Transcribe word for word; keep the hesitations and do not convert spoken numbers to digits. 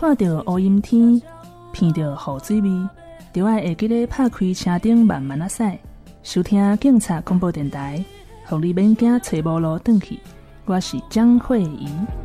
看到乌阴天，闻到雨水味，就要会记得拍开车顶慢慢啊驶，收听警察广播电台，让你免惊找无路转去。我是江慧仪。